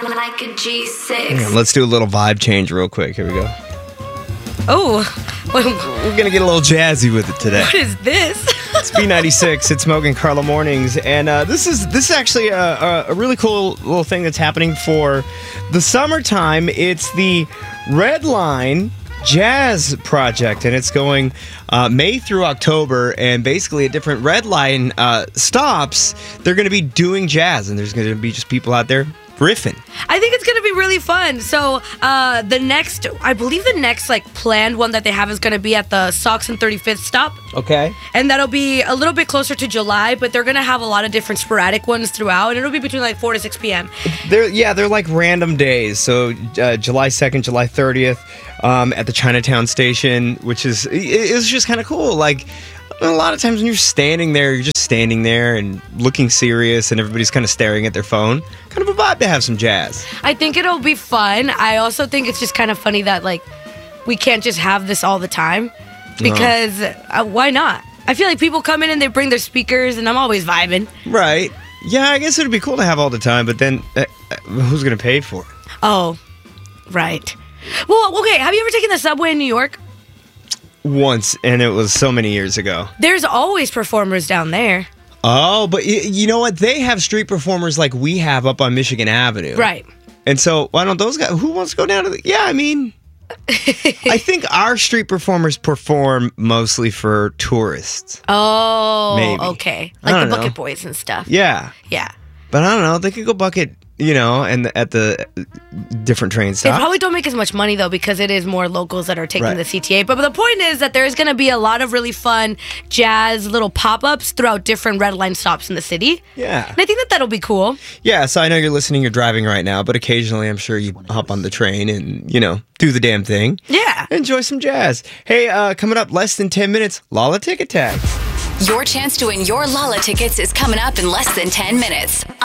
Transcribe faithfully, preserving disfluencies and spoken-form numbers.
like a G six. Hang on, let's do a little vibe change real quick. Here we go. Oh, what We're going to get a little jazzy with it today. is this? It's B ninety-six. It's Mogan and Carla Mornings. And uh, this is this is actually a, a, a really cool little thing that's happening for the summertime. It's the Red Line Jazz Project, and it's going uh, May through October, and basically at different Red Line uh, stops, they're going to be doing jazz, and there's going to be just people out there riffing. I think it's going to be really fun. So uh, the next, I believe the next like planned one that they have is going to be at the Sox and thirty-fifth stop. Okay. And that'll be a little bit closer to July, but they're going to have a lot of different sporadic ones throughout, and it'll be between like four to six p.m. They're yeah, they're like random days. So uh, July second, July thirtieth, um, at the Chinatown station, which is it- it's just kind of cool. Like a lot of times when you're standing there, you're just standing there and looking serious, and everybody's kind of staring at their phone. Kind of a vibe to have some jazz. I think it'll be fun. I also think it's just kind of funny that like we can't just have this all the time because uh, why not? I feel like people come in and they bring their speakers, and I'm always vibing. Right? Yeah, I guess it'd be cool to have all the time, but then uh, uh, who's gonna pay for it? Oh, right. Well, okay. Have you ever taken the subway in New York? Once, and it was so many years ago. There's always performers down there. Oh, but y- you know what? They have street performers like we have up on Michigan Avenue. Right. And so, why don't those guys, who wants to go down to the, yeah, I mean, I think our street performers perform mostly for tourists. Oh, Maybe. okay. I Like the don't Bucket know. Boys and stuff. Yeah. Yeah. But I don't know, they could go bucket, you know, and at the uh, different train They stops. probably don't make as much money though because it is more locals that are taking Right. the C T A. But the point is that there's going to be a lot of really fun jazz little pop-ups throughout different Red Line stops in the city. Yeah. And I think that that'll be cool. Yeah, so I know you're listening, you're driving right now, but occasionally I'm sure you hop on the train and, you know, do the damn thing. Yeah. Enjoy some jazz. Hey, uh, coming up less than ten minutes, Lala Ticket Tags. Your chance to win your Lala tickets is coming up in less than ten minutes.